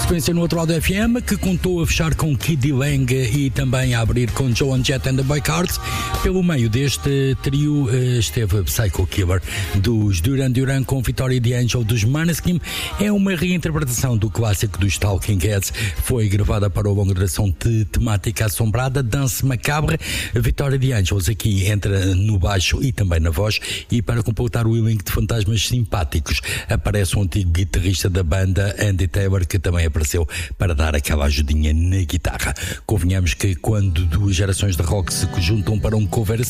sequência no outro lado do FM, que contou a fechar com Kid Lang e também a abrir com Joan Jett and the Boycards. Pelo meio deste trio esteve Psycho Killer dos Duran Duran com Vitória de Angel dos Måneskin. É uma reinterpretação do clássico dos Talking Heads. Foi gravada para a longa duração de temática assombrada, Danse Macabre. Vitória de Angels aqui entra no baixo e também na voz, e para completar o elenco de fantasmas simpáticos aparece um antigo guitarrista da banda, Andy Taylor, que também apareceu para dar aquela ajudinha na guitarra. Convenhamos que quando duas gerações de rock se juntam para um cover